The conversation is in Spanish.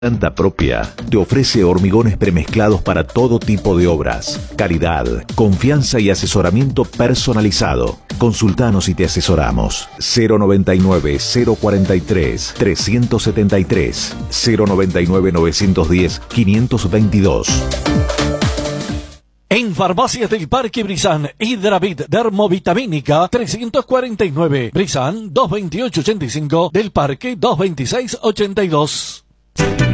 Planta propia te ofrece hormigones premezclados para todo tipo de obras. Calidad, confianza y asesoramiento personalizado. Consultanos y te asesoramos. 099-043-373. 099-910-522. En Farmacias del Parque Brisán, Hidravit Dermovitamínica 349. Brisán 22885 del Parque 22682.